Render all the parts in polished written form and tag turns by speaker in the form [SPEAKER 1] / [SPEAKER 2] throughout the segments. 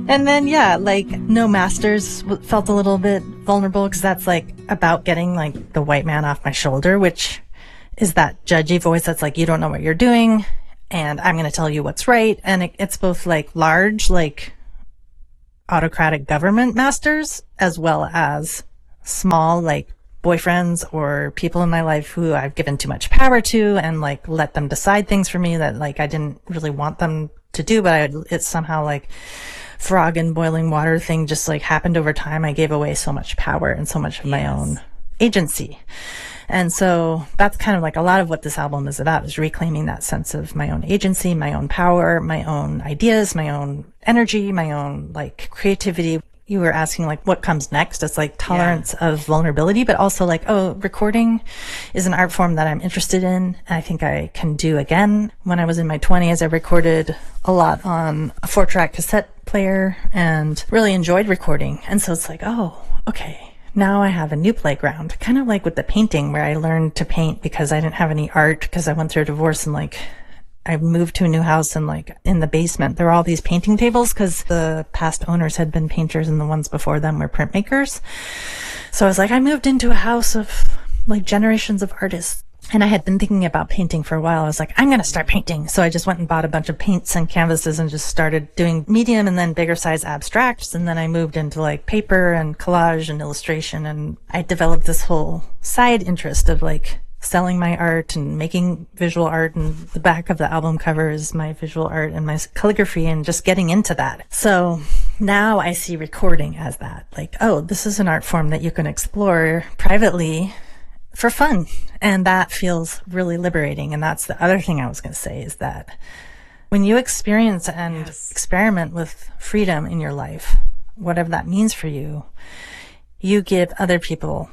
[SPEAKER 1] And then, yeah, like No Masters felt a little bit vulnerable because that's like about getting like the white man off my shoulder, which is that judgy voice that's like, you don't know what you're doing and I'm going to tell you what's right. And it's both like large, like autocratic government masters as well as small, like boyfriends or people in my life who I've given too much power to and like let them decide things for me that like I didn't really want them to do, but it's somehow like frog in boiling water thing just like happened over time. I gave away so much power and so much of my own agency. And so that's kind of like a lot of what this album is about, is reclaiming that sense of my own agency, my own power, my own ideas, my own energy, my own like creativity. You were asking like what comes next. It's like tolerance of vulnerability, but also like, oh, recording is an art form that I'm interested in. And I think I can do again. When I was in my 20s, I recorded a lot on a 4-track cassette player and really enjoyed recording. And so it's like, oh, okay. Now I have a new playground, kind of like with the painting where I learned to paint because I didn't have any art because I went through a divorce and like I moved to a new house and like in the basement, there were all these painting tables because the past owners had been painters and the ones before them were printmakers. So I was like, I moved into a house of like generations of artists. And I had been thinking about painting for a while. I was like, I'm going to start painting. So I just went and bought a bunch of paints and canvases and just started doing medium and then bigger size abstracts. And then I moved into like paper and collage and illustration. And I developed this whole side interest of like selling my art and making visual art. And the back of the album cover is my visual art and my calligraphy and just getting into that. So now I see recording as that. Like, oh, this is an art form that you can explore privately for fun. And that feels really liberating. And that's the other thing I was going to say is that when you experience and experiment with freedom in your life, whatever that means for you, you give other people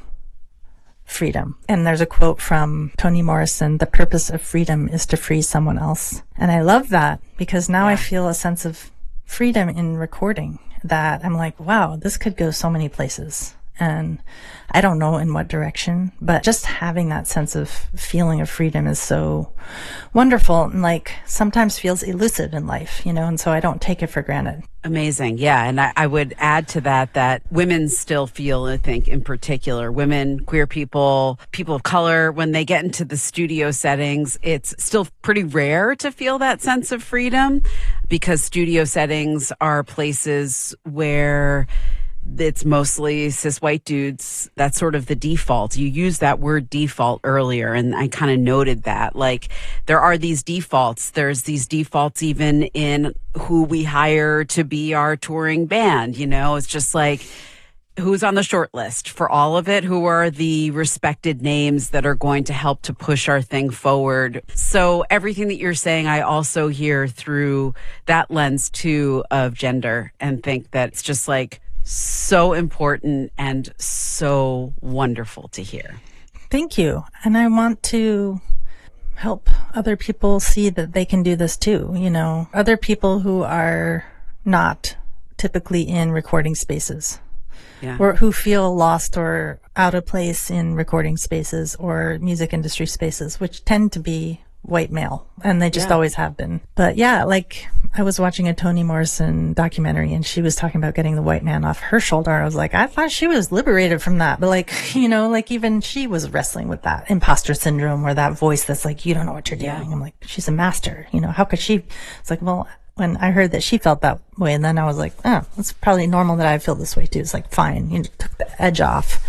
[SPEAKER 1] freedom. And there's a quote from Toni Morrison, "The purpose of freedom is to free someone else." And I love that because now I feel a sense of freedom in recording that I'm like, wow, this could go so many places. And I don't know in what direction, but just having that sense of feeling of freedom is so wonderful and like sometimes feels elusive in life, you know, and so I don't take it for granted.
[SPEAKER 2] Amazing. Yeah. And I would add to that women still feel, I think, in particular, women, queer people, people of color, when they get into the studio settings, it's still pretty rare to feel that sense of freedom because studio settings are places where it's mostly cis white dudes. That's sort of the default. You used that word default earlier, and I kind of noted that. Like, there are these defaults. There's these defaults even in who we hire to be our touring band. You know, it's just like, who's on the short list for all of it? Who are the respected names that are going to help to push our thing forward? So everything that you're saying, I also hear through that lens too of gender, and think that it's just like, so important and so wonderful to hear.
[SPEAKER 1] Thank you. And I want to help other people see that they can do this too. You know, other people who are not typically in recording spaces or who feel lost or out of place in recording spaces or music industry spaces, which tend to be white male, and they just always have been. But yeah, like I was watching a Toni Morrison documentary and she was talking about getting the white man off her shoulder. I was like, I thought she was liberated from that. But like, you know, like even she was wrestling with that imposter syndrome or that voice that's like, you don't know what you're doing. I'm like, she's a master, you know, how could she? It's like, well, when I heard that she felt that way, and then I was like, oh, it's probably normal that I feel this way too. It's like, fine, you took the edge off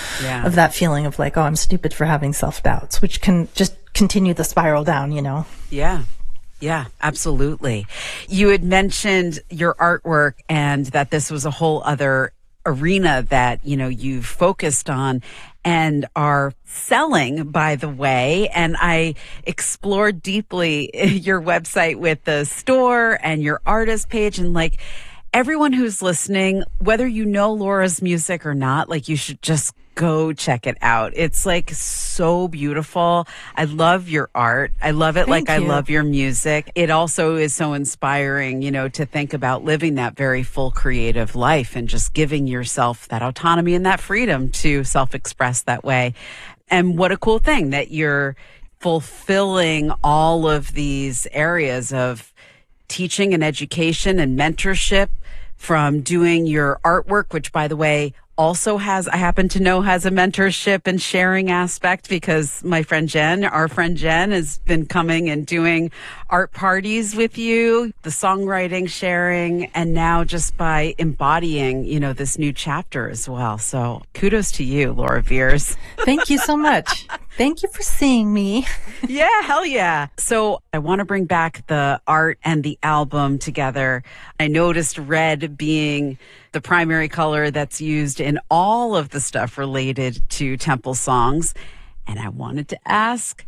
[SPEAKER 1] of that feeling of like, oh, I'm stupid for having self-doubts, which can just continue the spiral down, you know?
[SPEAKER 2] Yeah. Yeah, absolutely. You had mentioned your artwork and that this was a whole other arena that, you know, you've focused on and are selling, by the way. And I explored deeply your website with the store and your artist page, and like everyone who's listening, whether you know Laura's music or not, like you should just go check it out. It's like so beautiful. I love your art. I love it.
[SPEAKER 1] Thank
[SPEAKER 2] I
[SPEAKER 1] you.
[SPEAKER 2] love your music. It also is so inspiring, you know, to think about living that very full creative life and just giving yourself that autonomy and that freedom to self-express that way. And what a cool thing that you're fulfilling all of these areas of teaching and education and mentorship from doing your artwork, which, by the way, also has, I happen to know, has a mentorship and sharing aspect, because my friend Jen, our friend Jen, has been coming and doing art parties with you, the songwriting, sharing, and now just by embodying, this new chapter as well. So kudos to you, Laura Veirs.
[SPEAKER 1] Thank you so much. Thank you for seeing me.
[SPEAKER 2] Yeah, hell yeah. So I want to bring back the art and the album together. I noticed red being the primary color that's used in all of the stuff related to Temple songs. And I wanted to ask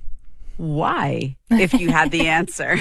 [SPEAKER 2] why, if you had the answer.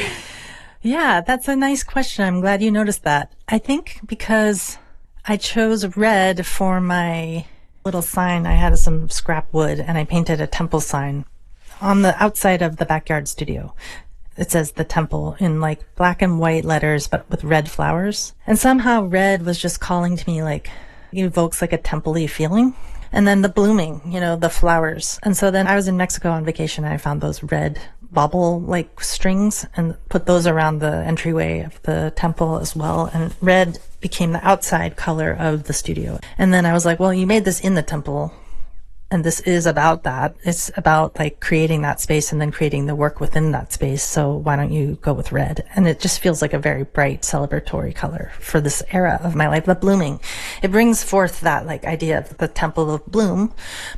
[SPEAKER 1] Yeah, that's a nice question. I'm glad you noticed that. I think because I chose red for my little sign. I had some scrap wood and I painted a temple sign on the outside of the backyard studio. It says the temple in like black and white letters, but with red flowers. And somehow red was just calling to me, like, it evokes like a temple-y feeling. And then the blooming, the flowers. And so then I was in Mexico on vacation and I found those red bauble like strings and put those around the entryway of the temple as well. And red became the outside color of the studio. And then I was like, well, you made this in the temple. And this is about that. It's about like creating that space and then creating the work within that space. So why don't you go with red? And it just feels like a very bright celebratory color for this era of my life, the blooming. It brings forth that like idea of the temple of bloom,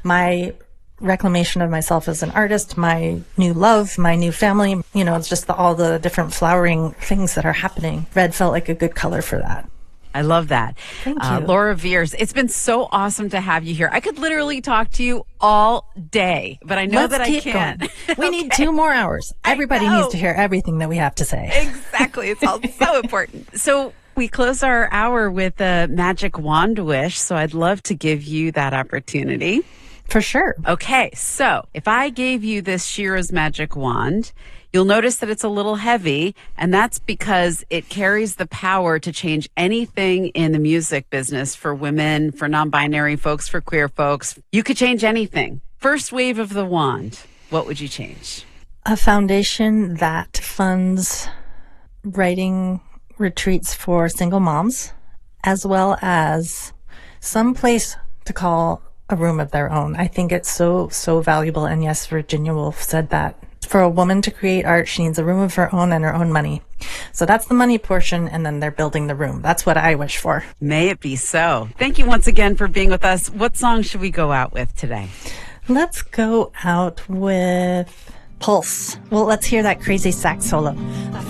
[SPEAKER 1] my reclamation of myself as an artist, my new love, my new family. It's just all the different flowering things that are happening. Red felt like a good color for that.
[SPEAKER 2] I love that.
[SPEAKER 1] Thank you.
[SPEAKER 2] Laura Veirs, it's been so awesome to have you here. I could literally talk to you all day, but I know that I can't.
[SPEAKER 1] We need 2 more hours. Everybody needs to hear everything that we have to say.
[SPEAKER 2] Exactly. It's all so important. So we close our hour with a magic wand wish, so I'd love to give you that opportunity.
[SPEAKER 1] For sure.
[SPEAKER 2] Okay, so if I gave you this Shira's magic wand, you'll notice that it's a little heavy, and that's because it carries the power to change anything in the music business for women, for non-binary folks, for queer folks. You could change anything. First wave of the wand, what would you change?
[SPEAKER 1] A foundation that funds writing retreats for single moms, as well as some place to call a room of their own. I think it's so, so valuable. And yes, Virginia Woolf said that. For a woman to create art, she needs a room of her own and her own money. So that's the money portion, and then they're building the room. That's what I wish for.
[SPEAKER 2] May it be so. Thank you once again for being with us. What song should we go out with today?
[SPEAKER 1] Let's go out with Pulse. Well, let's hear that crazy sax solo.